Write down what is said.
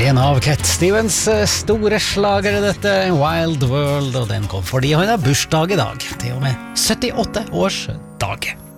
En av Cat Stevens store slagere dette, Wild World, og den kom fordi han har bursdag i dag, til og med 78 års dag.